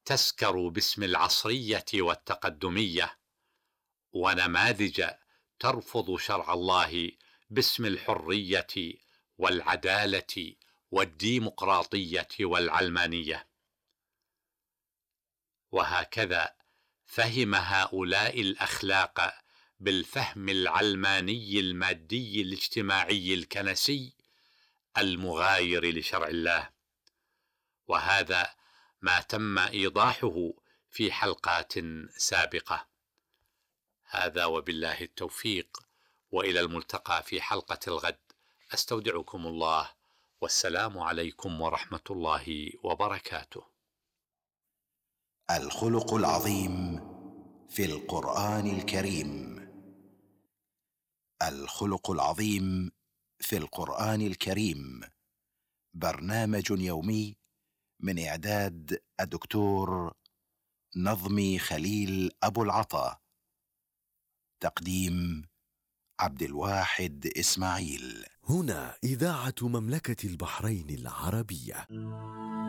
تسكر باسم العصرية والتقدمية، ونماذج ترفض شرع الله باسم الحرية والعدالة والديمقراطية والعلمانية. وهكذا فهم هؤلاء الأخلاق بالفهم العلماني المادي الاجتماعي الكنسي المغاير لشرع الله، وهذا ما تم إيضاحه في حلقات سابقة. هذا وبالله التوفيق، وإلى الملتقى في حلقة الغد. أستودعكم الله، والسلام عليكم ورحمة الله وبركاته. الخلق العظيم في القرآن الكريم. الخلق العظيم في القرآن الكريم برنامج يومي من إعداد الدكتور نظمي خليل أبو العطا، تقديم عبد الواحد إسماعيل. هنا إذاعة مملكة البحرين العربية.